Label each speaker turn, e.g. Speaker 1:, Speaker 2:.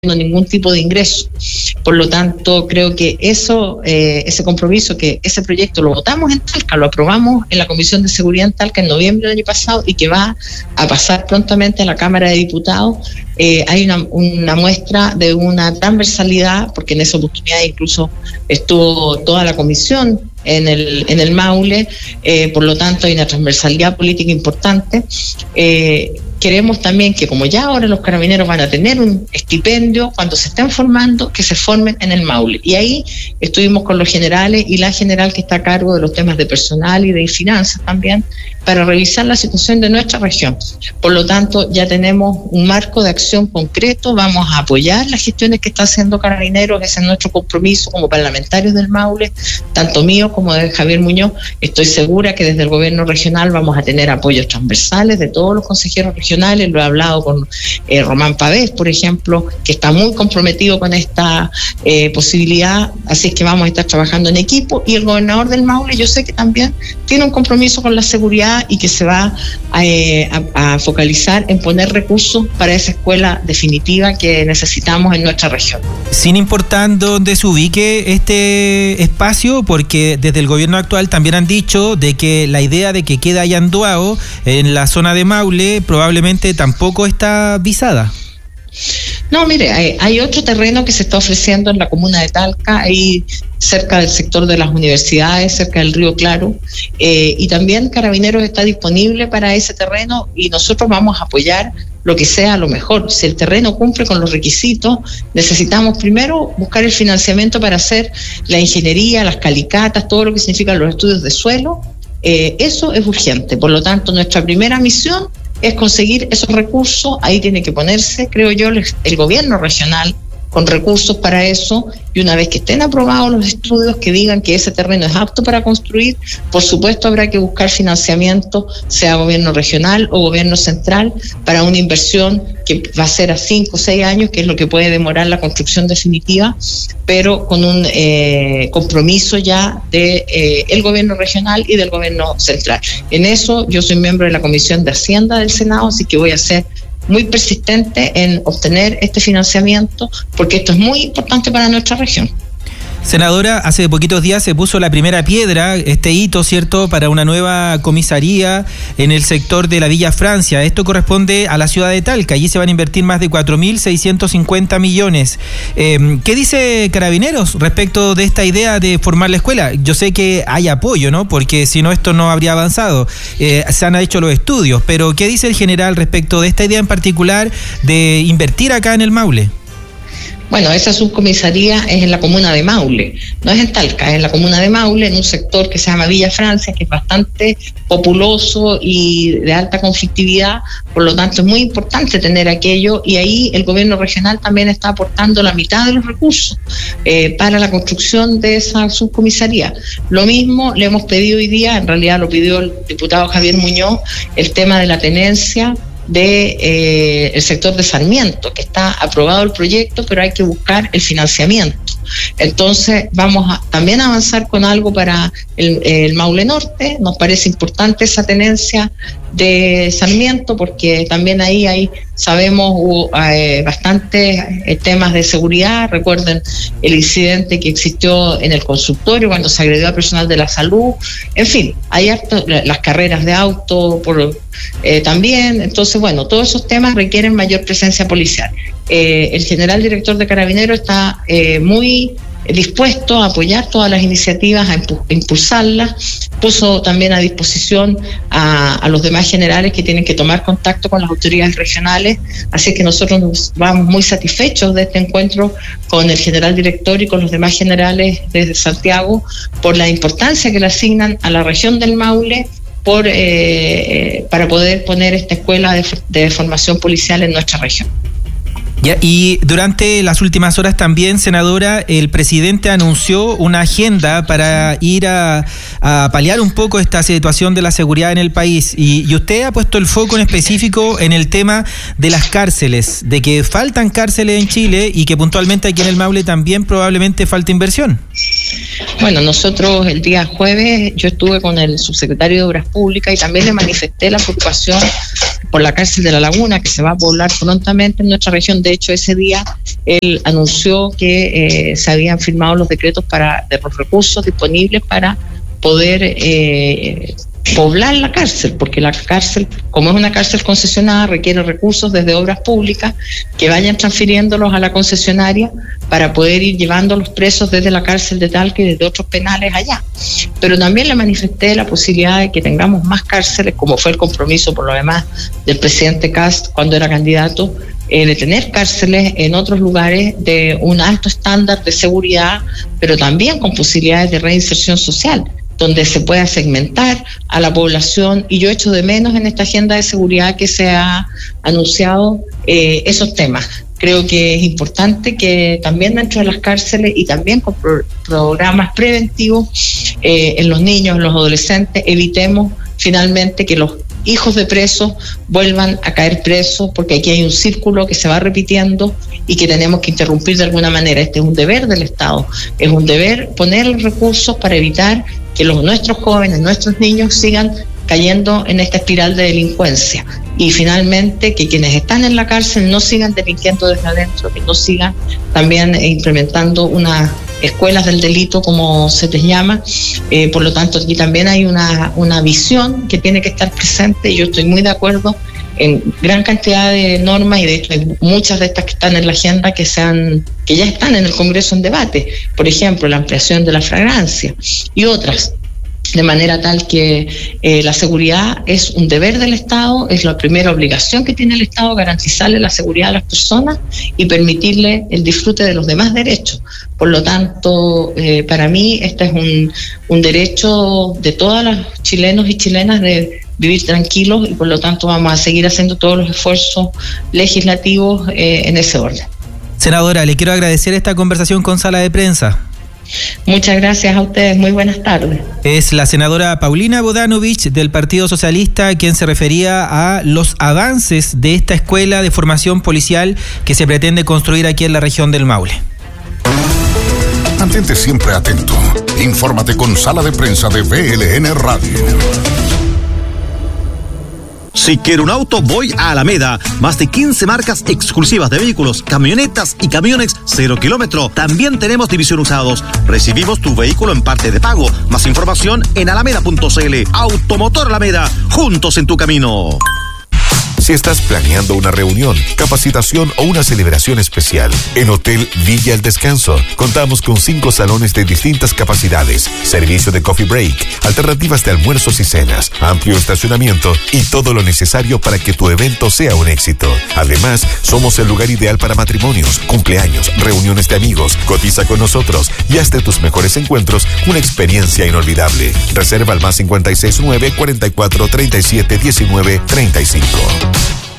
Speaker 1: ningún tipo de ingreso. Por lo tanto, creo que ese compromiso, que ese proyecto lo votamos en Talca, lo aprobamos en la Comisión de Seguridad en Talca en noviembre del año pasado y que va a pasar prontamente a la Cámara de Diputados. Hay una muestra de una transversalidad, porque en esa oportunidad incluso estuvo toda la comisión en el Maule, por lo tanto hay una transversalidad política importante. Queremos también que, como ya ahora los carabineros van a tener un estipendio, cuando se estén formando, que se formen en el Maule. Y ahí estuvimos con los generales y la general que está a cargo de los temas de personal y de finanzas también, para revisar la situación de nuestra región. Por lo tanto, ya tenemos un marco de acción concreto, vamos a apoyar las gestiones que está haciendo Carabineros, ese es nuestro compromiso como parlamentarios del Maule, tanto mío como de Javier Muñoz. Estoy segura que desde el gobierno regional vamos a tener apoyos transversales de todos los consejeros regionales, lo he hablado con Román Pavés, por ejemplo, que está muy comprometido con esta posibilidad, así es que vamos a estar trabajando en equipo, y el gobernador del Maule yo sé que también tiene un compromiso con la seguridad y que se va a focalizar en poner recursos para esa escuela definitiva que necesitamos en nuestra región.
Speaker 2: Sin importar dónde se ubique este espacio, porque desde el gobierno actual también han dicho de que la idea de que quede Allandoao en la zona de Maule probablemente tampoco está visada.
Speaker 1: No, mire, hay otro terreno que se está ofreciendo en la comuna de Talca, ahí cerca del sector de las universidades, cerca del Río Claro, y también Carabineros está disponible para ese terreno y nosotros vamos a apoyar lo que sea lo mejor. Si el terreno cumple con los requisitos, necesitamos primero buscar el financiamiento para hacer la ingeniería, las calicatas, todo lo que significan los estudios de suelo. Eso es urgente. Por lo tanto, nuestra primera misión es conseguir esos recursos. Ahí tiene que ponerse, creo yo, el gobierno regional con recursos para eso, y una vez que estén aprobados los estudios que digan que ese terreno es apto para construir, por supuesto habrá que buscar financiamiento, sea gobierno regional o gobierno central, para una inversión que va a ser a 5 o 6 años, que es lo que puede demorar la construcción definitiva, pero con un compromiso ya de el gobierno regional y del gobierno central. En eso yo soy miembro de la Comisión de Hacienda del Senado, así que voy a ser muy persistente en obtener este financiamiento, porque esto es muy importante para nuestra región.
Speaker 2: Senadora, hace poquitos días se puso la primera piedra, este hito, ¿cierto?, para una nueva comisaría en el sector de la Villa Francia. Esto corresponde a la ciudad de Talca. Allí se van a invertir más de 4.650 millones. ¿Qué dice Carabineros respecto de esta idea de formar la escuela? Yo sé que hay apoyo, ¿no?, porque si no esto no habría avanzado. Se han hecho los estudios, pero ¿qué dice el general respecto de esta idea en particular de invertir acá en el Maule?
Speaker 1: Bueno, esa subcomisaría es en la comuna de Maule, no es en Talca, es en la comuna de Maule, en un sector que se llama Villa Francia, que es bastante populoso y de alta conflictividad, por lo tanto es muy importante tener aquello, y ahí el gobierno regional también está aportando la mitad de los recursos para la construcción de esa subcomisaría. Lo mismo le hemos pedido hoy día, en realidad lo pidió el diputado Javier Muñoz, el tema de la tenencia el sector de Sarmiento, que está aprobado el proyecto, pero hay que buscar el financiamiento. Entonces vamos a también avanzar con algo para el Maule Norte. Nos parece importante esa tenencia de Sarmiento, porque también ahí sabemos hubo bastantes temas de seguridad. Recuerden el incidente que existió en el consultorio cuando se agredió a personal de la salud. En fin, hay las carreras de auto también. Entonces, bueno, todos esos temas requieren mayor presencia policial. El general director de Carabineros está muy dispuesto a apoyar todas las iniciativas, a impulsarlas. Puso también a disposición a los demás generales que tienen que tomar contacto con las autoridades regionales, así que nosotros nos vamos muy satisfechos de este encuentro con el general director y con los demás generales desde Santiago por la importancia que le asignan a la región del Maule para poder poner esta escuela de formación policial en nuestra región.
Speaker 2: Ya, y durante las últimas horas también, senadora, el presidente anunció una agenda para ir a paliar un poco esta situación de la seguridad en el país, y usted ha puesto el foco en específico en el tema de las cárceles, de que faltan cárceles en Chile y que puntualmente aquí en el Maule también probablemente falta inversión.
Speaker 1: Bueno, nosotros el día jueves yo estuve con el subsecretario de Obras Públicas y también le manifesté la preocupación por la cárcel de La Laguna, que se va a poblar prontamente en nuestra región. De hecho, ese día él anunció que se habían firmado los decretos de los recursos disponibles para poder poblar la cárcel, porque la cárcel, como es una cárcel concesionada, requiere recursos desde obras públicas que vayan transfiriéndolos a la concesionaria para poder ir llevando a los presos desde la cárcel de Talca y desde otros penales allá. Pero también le manifesté la posibilidad de que tengamos más cárceles, como fue el compromiso por lo demás del presidente Kast cuando era candidato, de tener cárceles en otros lugares de un alto estándar de seguridad, pero también con posibilidades de reinserción social, donde se pueda segmentar a la población. Y yo echo de menos en esta agenda de seguridad que se ha anunciado esos temas. Creo que es importante que también dentro de las cárceles y también con programas preventivos en los niños, en los adolescentes, evitemos finalmente que los hijos de presos vuelvan a caer presos, porque aquí hay un círculo que se va repitiendo y que tenemos que interrumpir de alguna manera. Este es un deber del Estado, es un deber poner los recursos para evitar que nuestros jóvenes, nuestros niños sigan cayendo en esta espiral de delincuencia. Y finalmente que quienes están en la cárcel no sigan delinquiendo desde adentro, que no sigan también implementando unas escuelas del delito, como se les llama. Por lo tanto, aquí también hay una visión que tiene que estar presente, y yo estoy muy de acuerdo en gran cantidad de normas, y de hecho hay muchas de estas que están en la agenda que ya están en el Congreso en debate. Por ejemplo, la ampliación de la flagrancia y otras, de manera tal que la seguridad es un deber del Estado, es la primera obligación que tiene el Estado, garantizarle la seguridad a las personas y permitirle el disfrute de los demás derechos. Por lo tanto, para mí este es un derecho de todos los chilenos y chilenas de vivir tranquilos, y por lo tanto vamos a seguir haciendo todos los esfuerzos legislativos en ese orden.
Speaker 2: Senadora, le quiero agradecer esta conversación con Sala de Prensa.
Speaker 1: Muchas gracias a ustedes, muy buenas tardes.
Speaker 2: Es la senadora Paulina Bodanovich del Partido Socialista quien se refería a los avances de esta escuela de formación policial que se pretende construir aquí en la región del Maule.
Speaker 3: Mantente siempre atento. Infórmate con Sala de Prensa de VLN Radio.
Speaker 4: Si quiero un auto, voy a Alameda. Más de 15 marcas exclusivas de vehículos, camionetas y camiones 0 kilómetro. También tenemos división usados. Recibimos tu vehículo en parte de pago. Más información en alameda.cl. Automotor Alameda, juntos en tu camino.
Speaker 3: Si estás planeando una reunión, capacitación o una celebración especial, en Hotel Villa El Descanso contamos con 5 salones de distintas capacidades, servicio de coffee break, alternativas de almuerzos y cenas, amplio estacionamiento y todo lo necesario para que tu evento sea un éxito. Además, somos el lugar ideal para matrimonios, cumpleaños, reuniones de amigos. Cotiza con nosotros y haz de tus mejores encuentros una experiencia inolvidable. Reserva al +569 44 37 19 35.